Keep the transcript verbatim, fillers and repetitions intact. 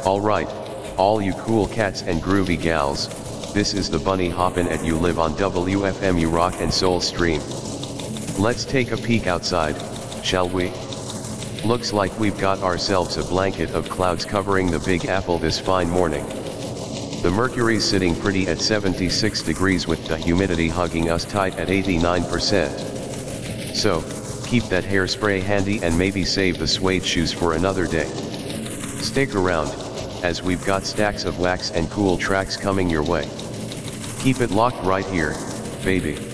Alright, all you cool cats and groovy gals, this is the Bunny Hoppin' at You Live on W F M U Rock and Soul Stream. Let's take a peek outside, shall we? Looks like we've got ourselves a blanket of clouds covering the Big Apple this fine morning. The mercury's sitting pretty at seventy-six degrees with the humidity hugging us tight at eighty-nine percent. So, keep that hairspray handy and maybe save the suede shoes for another day. Stick around, as we've got stacks of wax and cool tracks coming your way. Keep it locked right here, baby.